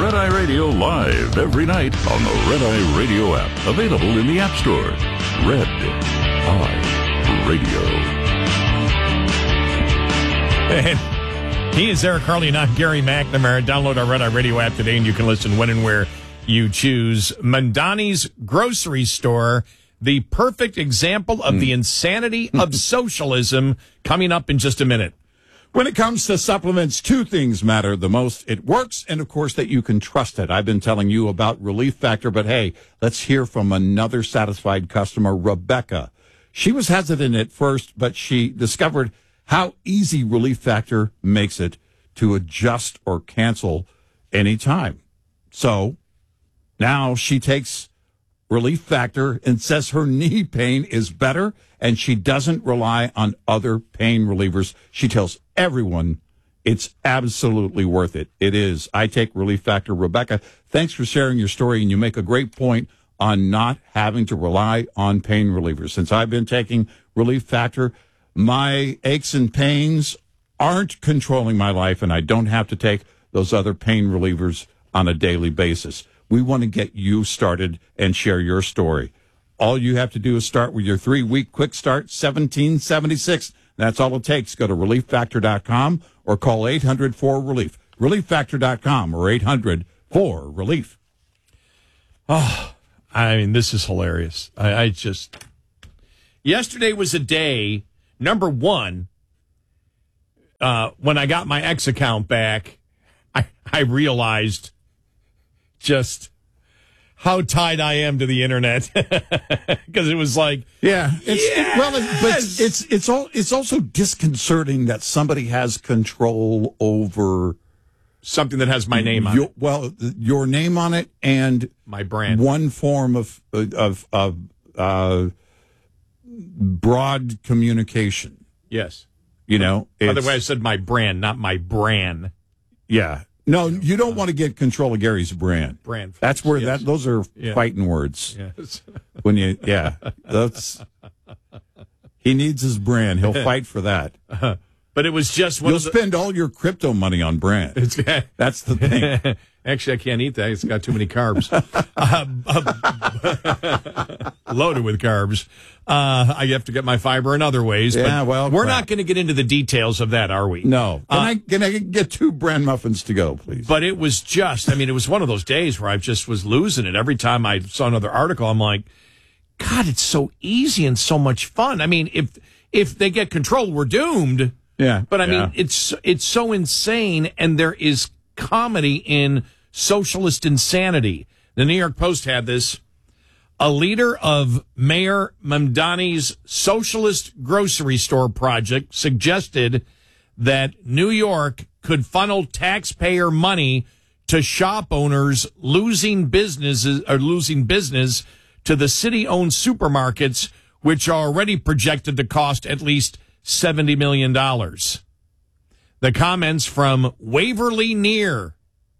Red Eye Radio live every night on the Red Eye Radio app. Available in the App Store. Red Eye Radio. And he is Eric Harley, not Gary McNamara. Download our Red Eye Radio app today, and you can listen when and where you choose. Mondani's grocery store, the perfect example of the insanity of socialism, coming up in just a minute. When it comes to supplements, two things matter the most. It works, and, of course, that you can trust it. I've been telling you about Relief Factor, but, hey, let's hear from another satisfied customer, Rebecca. She was hesitant at first, but she discovered how easy Relief Factor makes it to adjust or cancel anytime. So now she takes Relief Factor and says her knee pain is better, and she doesn't rely on other pain relievers. She tells everyone it's absolutely worth it. It is. I take Relief Factor. Rebecca, thanks for sharing your story, and you make a great point on not having to rely on pain relievers. Since I've been taking Relief Factor, my aches and pains aren't controlling my life, and I don't have to take those other pain relievers on a daily basis. We want to get you started and share your story. All you have to do is start with your 3-week quick start, $17.76. That's all it takes. Go to ReliefFactor.com or call 800-4RELIEF. ReliefFactor.com or 800-4RELIEF. Oh, I mean, this is hilarious. I just... Yesterday was a day, number one, when I got my X account back, I realized just how tied I am to the internet, because it was like, it's also disconcerting that somebody has control over something that has my name on it. Well, your name on it and my brand. One form of broad communication. Yes, you know. By the way, I said my brand, not my brand. Yeah. No, you don't want to get control of Gary's brand. Brand. That's where those are fighting words. Yes. When he needs his brand. He'll fight for that. But it was just you'll spend all your crypto money on brand. That's the thing. Actually, I can't eat that. It's got too many carbs. Loaded with carbs. I have to get my fiber in other ways. Yeah, but we're not going to get into the details of that, are we? No. Can I get 2 bran muffins to go, please? But it was just, it was one of those days where I just was losing it. Every time I saw another article, I'm like, God, it's so easy and so much fun. If they get control, we're doomed. Yeah. But it's so insane, and there is comedy in socialist insanity. The New York Post had this. A leader of Mayor Mondani's socialist grocery store project suggested that New York could funnel taxpayer money to shop owners losing business to the city-owned supermarkets, which are already projected to cost at least $70 million. The comments from Waverly Neer,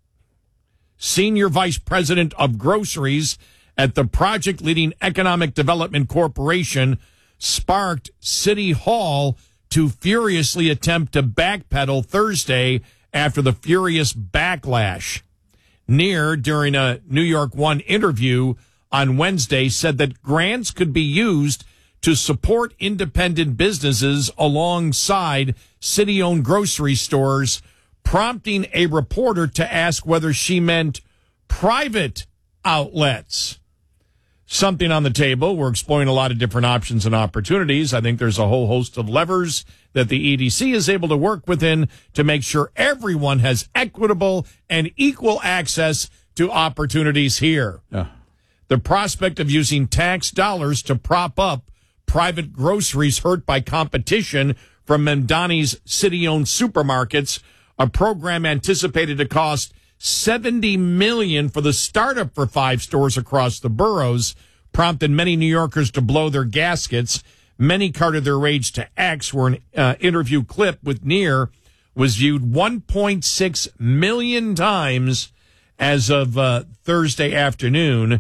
Senior Vice President of Groceries at the project leading Economic Development Corporation, sparked City Hall to furiously attempt to backpedal Thursday after the furious backlash. Neer, during a New York One interview on Wednesday, said that grants could be used to support independent businesses alongside city-owned grocery stores, prompting a reporter to ask whether she meant private outlets. Something on the table. We're exploring a lot of different options and opportunities. I think there's a whole host of levers that the EDC is able to work within to make sure everyone has equitable and equal access to opportunities here. The prospect of using tax dollars to prop up private groceries hurt by competition from Mondani's city-owned supermarkets, a program anticipated to cost $70 million for the startup for 5 stores across the boroughs, prompted many New Yorkers to blow their gaskets. Many carted their rage to X, where an interview clip with Neer was viewed 1.6 million times as of Thursday afternoon.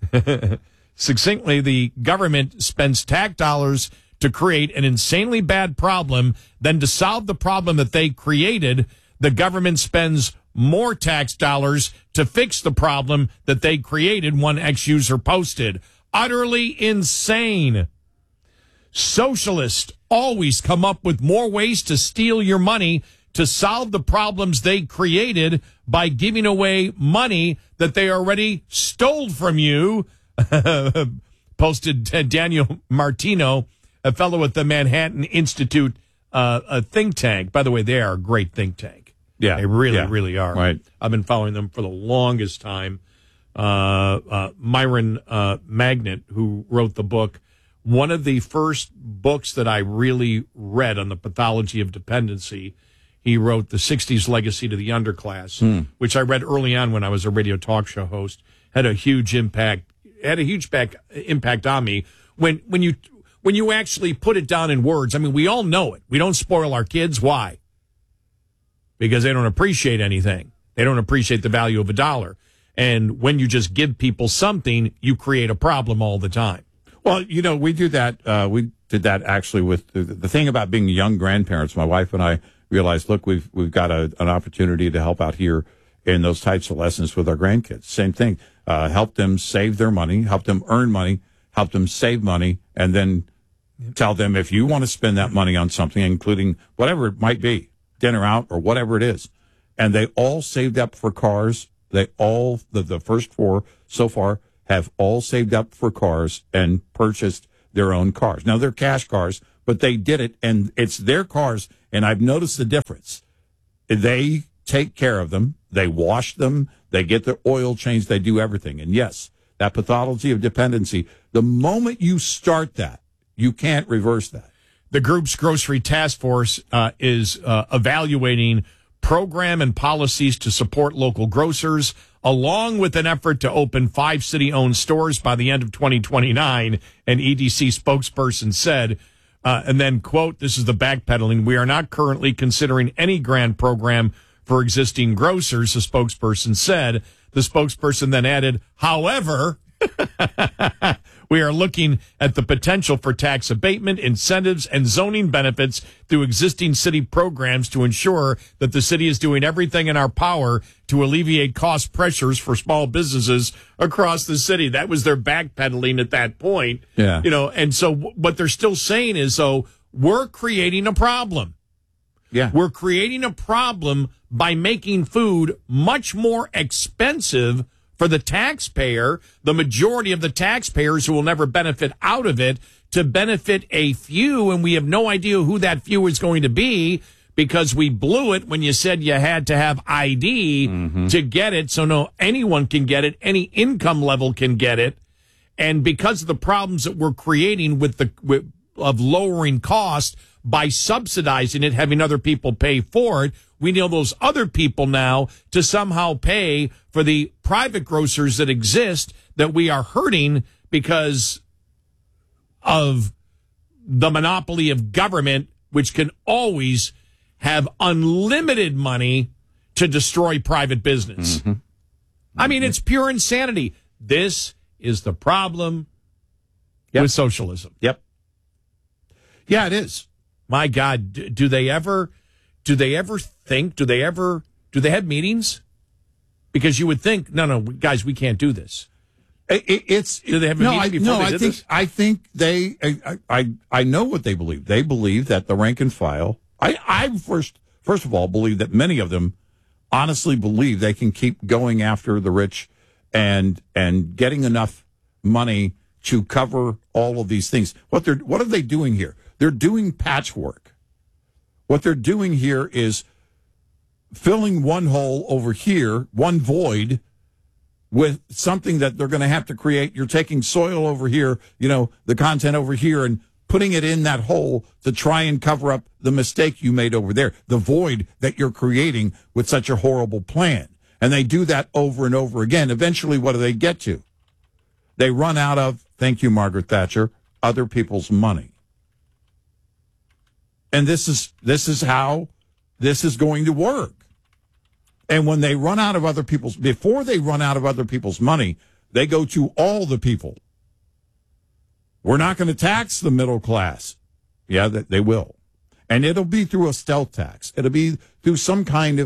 Succinctly, the government spends tax dollars to create an insanely bad problem. Then to solve the problem that they created, the government spends more tax dollars to fix the problem that they created, one ex-user posted. Utterly insane. Socialists always come up with more ways to steal your money to solve the problems they created by giving away money that they already stole from you, posted Daniel Martino, a fellow at the Manhattan Institute, a think tank. By the way, they are a great think tank. Yeah. They really are. Right. I've been following them for the longest time. Myron Magnet, who wrote the book, one of the first books that I really read on the pathology of dependency, he wrote The 60s Legacy to the Underclass, which I read early on when I was a radio talk show host. Had a huge impact on me. When you actually put it down in words, I mean, we all know it. We don't spoil our kids. Why? Because they don't appreciate anything. They don't appreciate the value of a dollar. And when you just give people something, you create a problem all the time. Well, you know, we do that. We did that actually with the thing about being young grandparents. My wife and I realized, look, we've got an opportunity to help out here in those types of lessons with our grandkids. Same thing. Help them save their money, help them earn money, help them save money, and then tell them if you want to spend that money on something, including whatever it might be, dinner out or whatever it is. And they all saved up for cars. They all, the first four so far, have all saved up for cars and purchased their own cars. Now, they're cash cars, but they did it, and it's their cars, and I've noticed the difference. They take care of them. They wash them. They get their oil changed. They do everything. And, yes, that pathology of dependency, the moment you start that, you can't reverse that. The group's grocery task force is evaluating program and policies to support local grocers, along with an effort to open 5 city-owned stores by the end of 2029, an EDC spokesperson said. And then, quote, this is the backpedaling, we are not currently considering any grant program for existing grocers, the spokesperson said. The spokesperson then added, however, we are looking at the potential for tax abatement, incentives, and zoning benefits through existing city programs to ensure that the city is doing everything in our power to alleviate cost pressures for small businesses across the city. That was their backpedaling at that point. Yeah. You know, and so what they're still saying is, we're creating a problem. Yeah. We're creating a problem by making food much more expensive for the taxpayer, the majority of the taxpayers who will never benefit out of it, to benefit a few, and we have no idea who that few is going to be because we blew it when you said you had to have ID to get it, so no, anyone can get it, any income level can get it, and because of the problems that we're creating of lowering costs by subsidizing it, having other people pay for it, we need those other people now to somehow pay for the private grocers that exist that we are hurting because of the monopoly of government, which can always have unlimited money to destroy private business. I mean, it's pure insanity. This is the problem with socialism. Yep. Yeah, it is. My God, do they ever think, do they have meetings? Because you would think, no, guys, we can't do this. Do they have a meeting before they did this? I think I know what they believe. They believe that the rank and file, I first of all believe that many of them honestly believe they can keep going after the rich and getting enough money to cover all of these things. What are they doing here? They're doing patchwork. What they're doing here is filling one hole over here, one void, with something that they're going to have to create. You're taking soil over here, the content over here, and putting it in that hole to try and cover up the mistake you made over there, the void that you're creating with such a horrible plan. And they do that over and over again. Eventually, what do they get to? They run out of, thank you, Margaret Thatcher, other people's money. And this is how this is going to work. And when they run out of before they run out of other people's money, they go to all the people. We're not going to tax the middle class. Yeah, they will. And it'll be through a stealth tax. It'll be through some kind of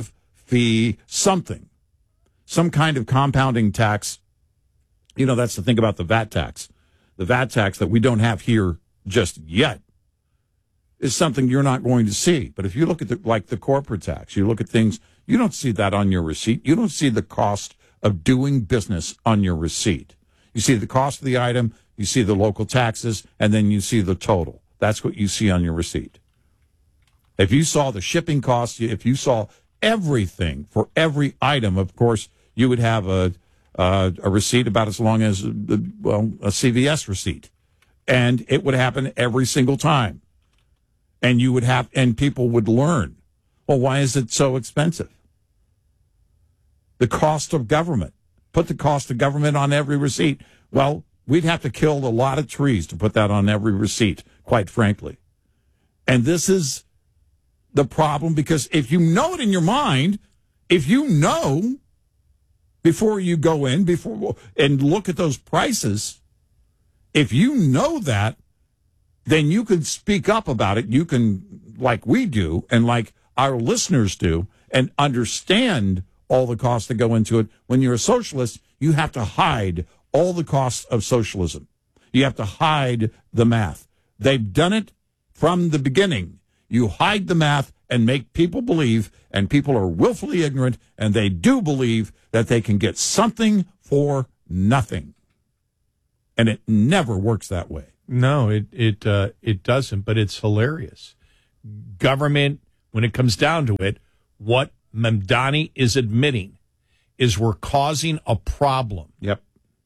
fee, something, some kind of compounding tax. You know, that's the thing about the VAT tax. The VAT tax that we don't have here just yet is something you're not going to see. But if you look at the corporate tax, you look at things, you don't see that on your receipt. You don't see the cost of doing business on your receipt. You see the cost of the item, you see the local taxes, and then you see the total. That's what you see on your receipt. If you saw the shipping costs, if you saw everything for every item, of course, you would have a receipt about as long as, a CVS receipt. And it would happen every single time. And and people would learn, well, why is it so expensive? The cost of government. Put the cost of government on every receipt. Well, we'd have to kill a lot of trees to put that on every receipt, quite frankly. And this is the problem, because if you know it in your mind, if you know before you go in and look at those prices, if you know that, then you can speak up about it. You can, like we do and like our listeners do, and understand all the costs that go into it. When you're a socialist, you have to hide all the costs of socialism. You have to hide the math. They've done it from the beginning. You hide the math and make people believe, and people are willfully ignorant, and they do believe that they can get something for nothing. And it never works that way. No, it doesn't, but it's hilarious. Government, when it comes down to it, what Mamdani is admitting is we're causing a problem. Yep.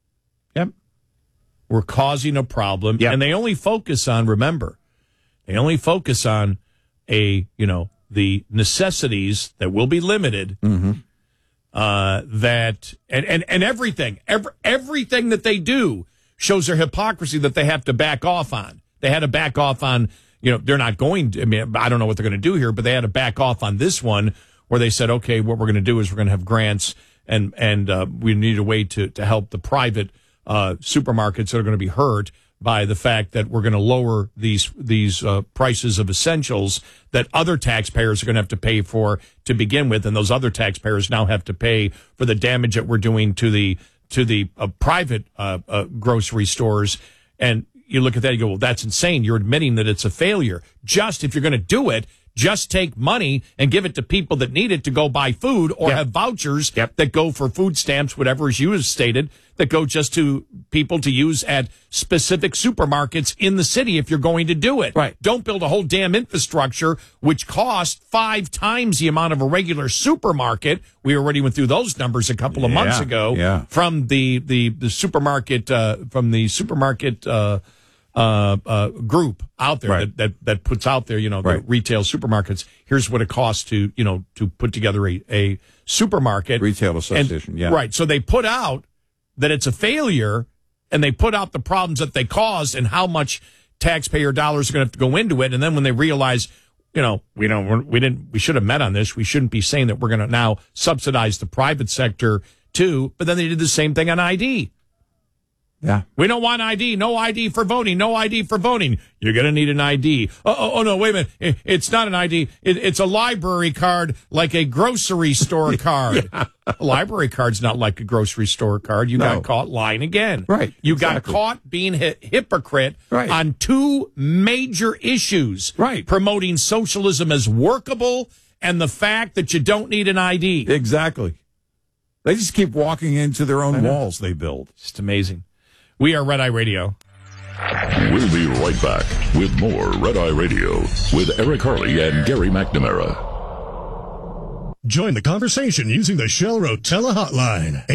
We're causing a problem. Yep. And they only focus on, remember, the necessities that will be limited. Mm-hmm. And everything that they do shows their hypocrisy that they have to back off on. They had to back off on, they're not going to, I don't know what they're going to do here, but they had to back off on this one where they said, okay, what we're going to do is we're going to have grants and we need a way to help the private supermarkets that are going to be hurt by the fact that we're going to lower these prices of essentials that other taxpayers are going to have to pay for to begin with, and those other taxpayers now have to pay for the damage that we're doing to the private grocery stores. And you look at that, you go, well, that's insane. You're admitting that it's a failure. Just if you're going to do it, just take money and give it to people that need it to go buy food, or have vouchers that go for food stamps, whatever, as you have stated, that go just to people to use at specific supermarkets in the city if you're going to do it. Right. Don't build a whole damn infrastructure which costs 5 times the amount of a regular supermarket. We already went through those numbers a couple of months ago from the supermarket group out there that puts out there, the retail supermarkets. Here's what it costs to put together a supermarket. Retail association, Right. So they put out that it's a failure, and they put out the problems that they caused and how much taxpayer dollars are going to have to go into it. And then when they realize, we should have met on this. We shouldn't be saying that we're going to now subsidize the private sector too. But then they did the same thing on ID. Yeah. We don't want ID. No ID for voting. No ID for voting. You're going to need an ID. Oh, no, wait a minute. It's not an ID. It's a library card, like a grocery store card. A library card's not like a grocery store card. You got caught lying again. Right. You got caught being hypocrite on 2 major issues. Right. Promoting socialism as workable and the fact that you don't need an ID. Exactly. They just keep walking into their own walls they build. It's amazing. We are Red Eye Radio. We'll be right back with more Red Eye Radio with Eric Harley and Gary McNamara. Join the conversation using the Shell Rotella hotline,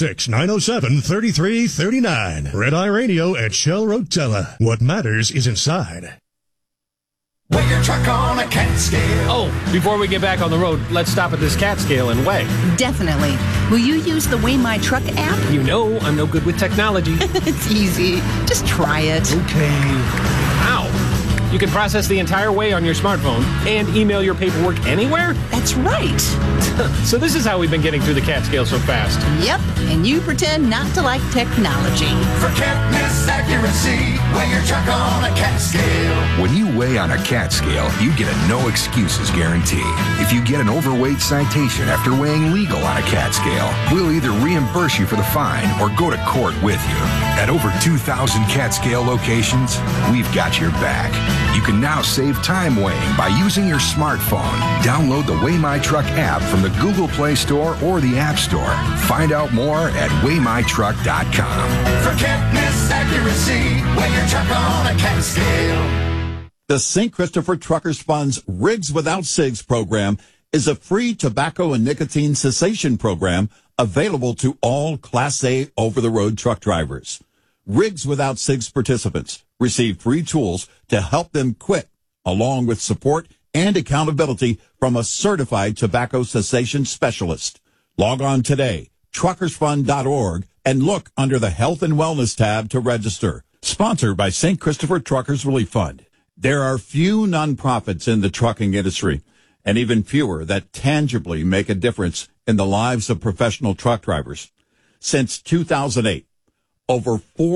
866-907-3339. Red Eye Radio at Shell Rotella. What matters is inside. Weigh your truck on a cat scale. Oh, before we get back on the road, let's stop at this cat scale and weigh. Definitely. Will you use the Weigh My Truck app? You know I'm no good with technology. It's easy. Just try it. Okay. Ow. You can process the entire weigh on your smartphone and email your paperwork anywhere? That's right. So this is how we've been getting through the Catskill so fast. Yep, and you pretend not to like technology. For can't miss accuracy, weigh your truck on a cat scale. When you weigh on a cat scale, you get a no excuses guarantee. If you get an overweight citation after weighing legal on a cat scale, we'll either reimburse you for the fine or go to court with you. At over 2,000 cat scale locations, we've got your back. You can now save time weighing by using your smartphone. Download the Weigh My Truck app from the Google Play Store or the App Store. Find out more at weightmytruck.com. For can't miss accuracy, weigh your truck on a cat scale. The St. Christopher Truckers Fund's Rigs Without Cigs program is a free tobacco and nicotine cessation program available to all Class A over-the-road truck drivers. Rigs Without Cigs participants receive free tools to help them quit, along with support and accountability from a certified tobacco cessation specialist. Log on today, truckersfund.org, and look under the Health and Wellness tab to register. Sponsored by St. Christopher Truckers Relief Fund. There are few nonprofits in the trucking industry, and even fewer that tangibly make a difference in the lives of professional truck drivers. Since 2008, over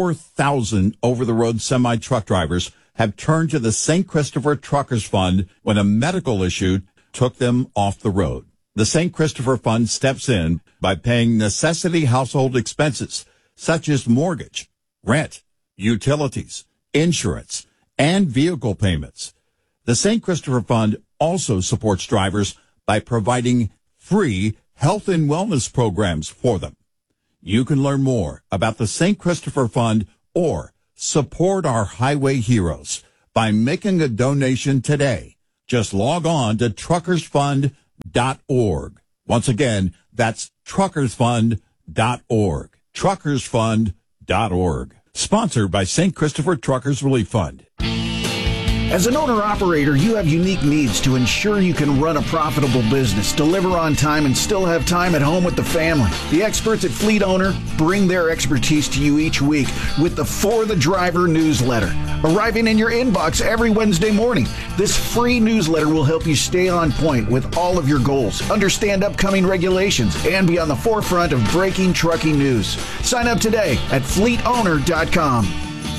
4,000 over-the-road semi-truck drivers have turned to the St. Christopher Truckers Fund when a medical issue took them off the road. The St. Christopher Fund steps in by paying necessity household expenses such as mortgage, rent, utilities, insurance, and vehicle payments. The St. Christopher Fund also supports drivers by providing free health and wellness programs for them. You can learn more about the St. Christopher Fund or support our highway heroes by making a donation today. Just log on to truckersfund.org. Once again, that's truckersfund.org. Truckersfund.org. Sponsored by St. Christopher Truckers Relief Fund. As an owner-operator, you have unique needs to ensure you can run a profitable business, deliver on time, and still have time at home with the family. The experts at Fleet Owner bring their expertise to you each week with the For the Driver newsletter, arriving in your inbox every Wednesday morning. This free newsletter will help you stay on point with all of your goals, understand upcoming regulations, and be on the forefront of breaking trucking news. Sign up today at fleetowner.com.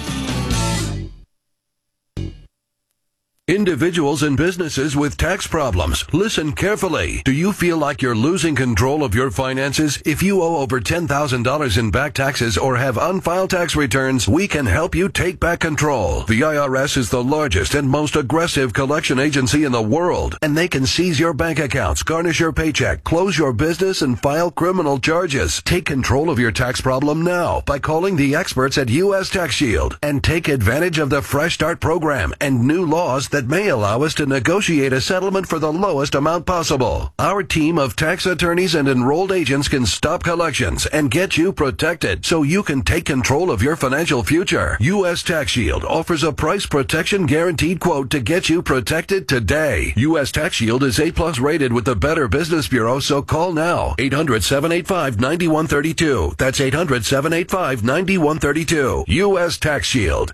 Individuals and businesses with tax problems, listen carefully. Do you feel like you're losing control of your finances? If you owe over $10,000 in back taxes or have unfiled tax returns, we can help you take back control. The IRS is the largest and most aggressive collection agency in the world, and they can seize your bank accounts, garnish your paycheck, close your business, and file criminal charges. Take control of your tax problem now by calling the experts at U.S. Tax Shield and take advantage of the Fresh Start program and new laws that may allow us to negotiate a settlement for the lowest amount possible. Our team of tax attorneys and enrolled agents can stop collections and get you protected so you can take control of your financial future. U.S. Tax Shield offers a price protection guaranteed quote to get you protected today. U.S. Tax Shield is A+ rated with the Better Business Bureau, so call now. 800-785-9132. That's 800-785-9132. U.S. Tax Shield.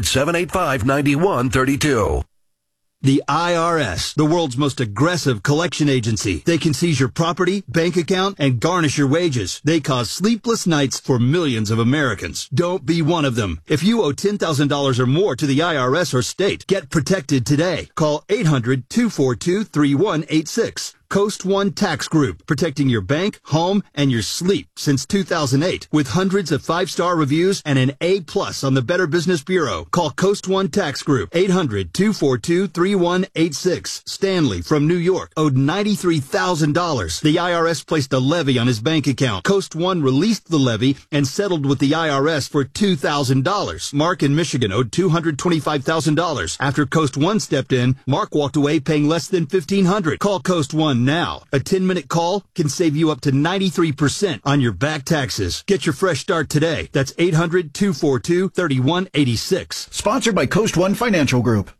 800-785-9132. The IRS, the world's most aggressive collection agency. They can seize your property, bank account, and garnish your wages. They cause sleepless nights for millions of Americans. Don't be one of them. If you owe $10,000 or more to the IRS or state, get protected today. Call 800-242-3186. Coast One Tax Group, protecting your bank, home, and your sleep since 2008. With hundreds of 5-star reviews and an A+ on the Better Business Bureau. Call Coast One Tax Group, 800-242-3186. Stanley from New York owed $93,000. The IRS placed a levy on his bank account. Coast One released the levy and settled with the IRS for $2,000. Mark in Michigan owed $225,000. After Coast One stepped in, Mark walked away paying less than $1,500. Call Coast One now. A 10-minute call can save you up to 93% on your back taxes. Get your fresh start today. That's 800-242-3186. Sponsored by Coast One Financial Group.